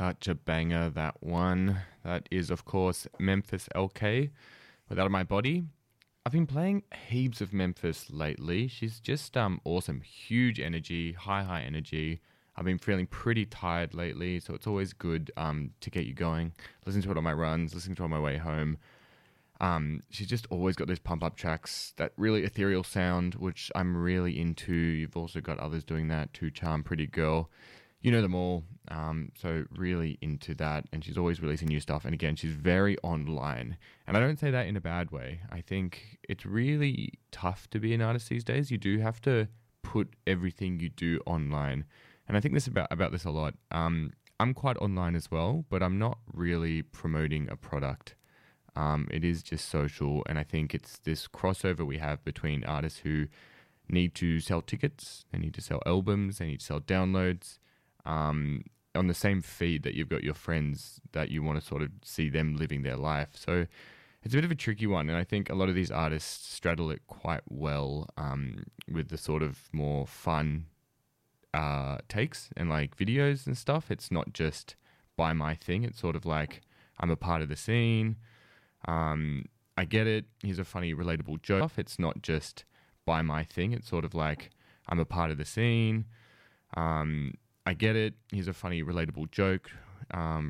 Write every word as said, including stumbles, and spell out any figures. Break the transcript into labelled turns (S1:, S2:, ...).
S1: Such a banger, that one. That is, of course, Memphis L K with Out of My Body. I've been playing heaps of Memphis lately. She's just um awesome. Huge energy, high, high energy. I've been feeling pretty tired lately, so it's always good um to get you going. Listen to it on my runs, listening to it on my way home. Um, she's just always got those pump-up tracks, that really ethereal sound, which I'm really into. You've also got others doing that too, Charm, Pretty Girl. You know them all, um, so really into that, and she's always releasing new stuff, and again, she's very online, and I don't say that in a bad way. I think it's really tough to be an artist these days. You do have to put everything you do online, and I think this about, about this a lot. Um, I'm quite online as well, but I'm not really promoting a product. Um, it is just social, and I think it's this crossover we have between artists who need to sell tickets, they need to sell albums, they need to sell downloads, um, on the same feed that you've got your friends that you want to sort of see them living their life. So it's a bit of a tricky one, and I think a lot of these artists straddle it quite well, um, with the sort of more fun uh, takes and like videos and stuff. It's not just buy my thing. It's sort of like, I'm a part of the scene. Um, I get it. Here's a funny, relatable joke. It's not just buy my thing. It's sort of like, I'm a part of the scene. Um, I get it. Here's a funny, relatable joke. Um,